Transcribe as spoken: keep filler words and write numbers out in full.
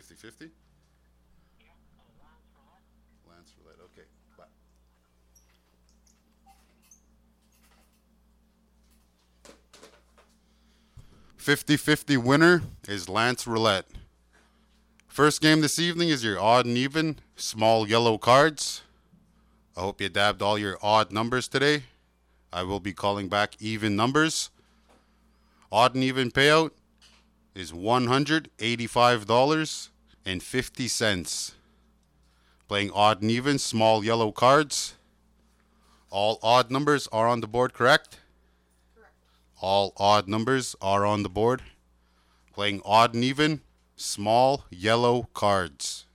fifty-fifty? Lance Roulette. Okay. Bye. fifty-fifty winner is Lance Roulette. First game this evening is your odd and even, small yellow cards. I hope you dabbed all your odd numbers today. I will be calling back even numbers. Odd and even payout is one hundred eighty-five dollars and fifty cents. Playing odd and even, small yellow cards. All odd numbers are on the board, correct? Correct. All odd numbers are on the board. Playing odd and even, small yellow cards.